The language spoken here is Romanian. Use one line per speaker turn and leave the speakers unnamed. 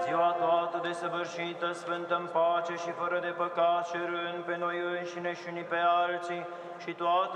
ziua toată desăvârșită, sfântă în pace și fără de păcat, cerând pe noi înșine și unii pe alții și toată